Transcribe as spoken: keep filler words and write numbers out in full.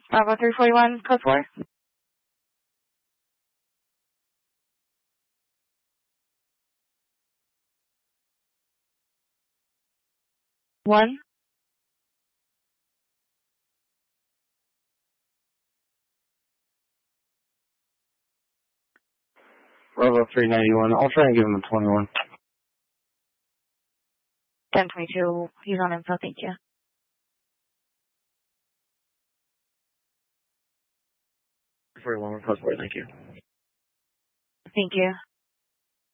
Bravo three forty-one, code four. One. Bravo three ninety-one. I'll try and give him a twenty-one. ten twenty-two. He's on info. Thank you. forty-one, code four. Thank you. Thank you.